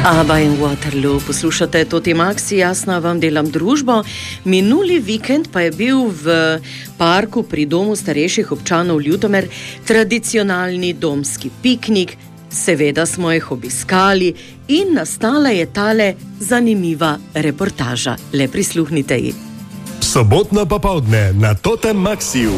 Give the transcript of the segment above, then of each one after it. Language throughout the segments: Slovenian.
Aba in Waterloo, poslušate Toti Maxi, jasno vam delam družbo. Minuli vikend pa je bil v parku pri domu starejših občanov Ljutomer tradicionalni domski piknik. Seveda smo jih obiskali in nastala je tale zanimiva reportaža. Le prisluhnite ji. Sobotno popoldne na Totem Maxiju.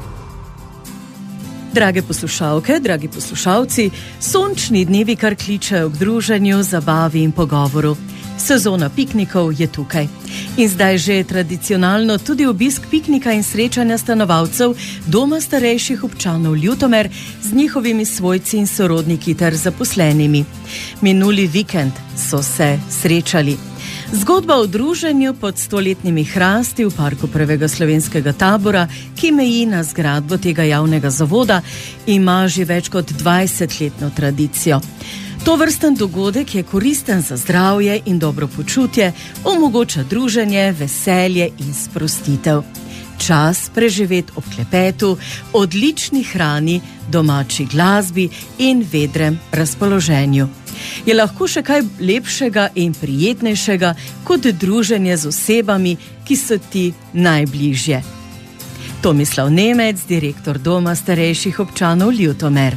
Drage poslušalke, dragi poslušalci, sončni dnevi kar kličejo k druženju, zabavi in pogovoru. Sezona piknikov je tukaj. In zdaj že je tradicionalno tudi obisk piknika in srečanja stanovalcev doma starejših občanov Ljutomer z njihovimi svojci in sorodniki ter zaposlenimi. Minuli vikend so se srečali. Zgodba o druženju pod 100-letnimi hrasti v parku prvega slovenskega tabora, ki meji na zgradbo tega javnega zavoda, ima že več kot 20-letno tradicijo. Tovrsten dogodek je koristen za zdravje in dobro počutje, omogoča druženje, veselje in sprostitev. Čas preživet ob klepetu, odlični hrani, domači glasbi in vedrem razpoloženju. Je lahko še kaj lepšega in prijetnejšega kot druženje z osebami, ki so ti najbližje. Tomislav Nemec, direktor doma starejših občanov Ljutomer.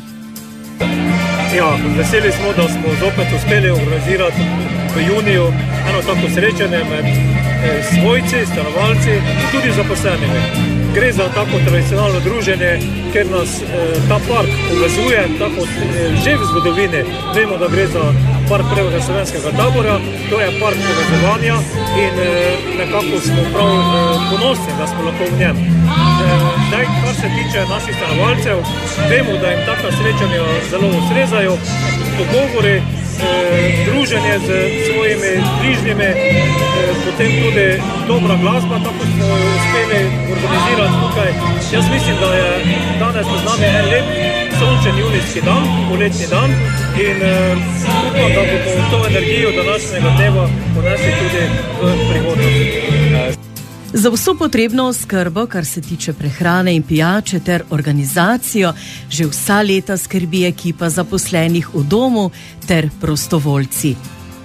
Ja, veseli smo, da smo zopet uspeli organizirati v juniju eno tako srečanje med svojci, stanovalci in tudi zaposlenimi. Gre za tako tradicionalno druženje, ker nas ta park povezuje, tako že v zgodovini. Vemo, da gre za park prvega slovenskega tabora, to je park povezovanja in nekako smo prav ponosni, da smo lahko v njem. Zdaj, kar se tiče naših stanovalcev, vemo, da jim taka srečanja zelo ustrezajo, pogovori, druženje z svojimi bližnjimi, potem tudi dobra glasba, tako smo jo uspeli organizirati tukaj. Jaz mislim, da je danes z nami en lep sončen junijski dan, poletni dan in upam, da bomo to energijo današnjega dneva ponesli tudi v prihodnost. Za vso potrebno oskrbo, kar se tiče prehrane in pijače ter organizacijo, že vsa leta skrbi ekipa zaposlenih v domu ter prostovoljci.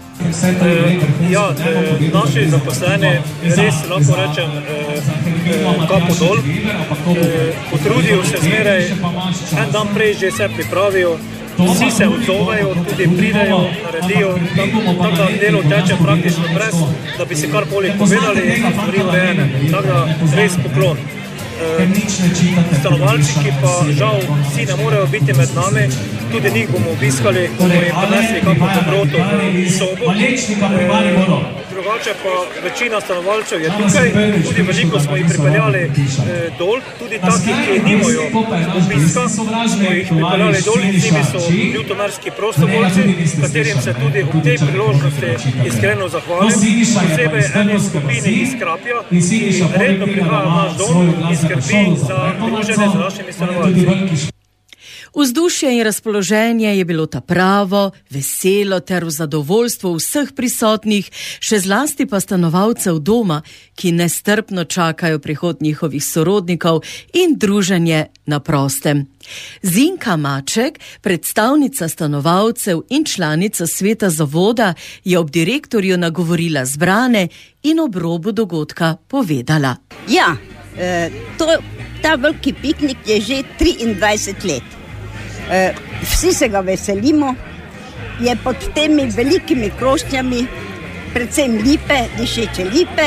Naši zaposleni, res lahko rečem, kapo dol, potrudijo se zmeraj, en dan prej že se pripravijo, vsi se odzovejo, tudi pridejo, naredijo, tako da delo teče praktično brez, da bi si karkoli povedali in stvari urejene. Tako da res poklon. Stanovalci, ki pa žal vsi ne morejo biti med nami, tudi njih bomo obiskali, bomo jim prinesli kakšno dobroto v sobo. Drugače pa večina stanovalcev je tukaj, tudi veliko smo jih pripeljali dol, tudi taki, ki nimajo obiska, smo jih pripeljali dol in z njimi so ljutomerski prostovoljci, katerim se tudi v tej priložnosti iskreno zahvalim, posebej eni skupini iz Krapja, ki redno prihaja v naš dom in skrbi za druženje z našimi stanovalci. Vzdušje in razpoloženje je bilo ta pravo, veselo ter v zadovoljstvo vseh prisotnih, še zlasti pa stanovalcev doma, ki nestrpno čakajo prihod njihovih sorodnikov in druženje na prostem. Zinka Maček, predstavnica stanovalcev in članica sveta zavoda, je ob direktorju nagovorila zbrane in ob robu dogodka povedala. Ja, ta veliki piknik je že 23 let. Vsi se ga veselimo, je pod temi velikimi krošnjami, predvsem lipe, dišeče lipe,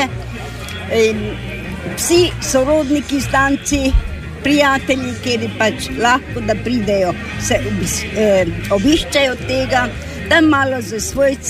vsi sorodniki, znanci, prijatelji, kjer pač lahko da pridejo, se obiščajo tega, da malo z svojci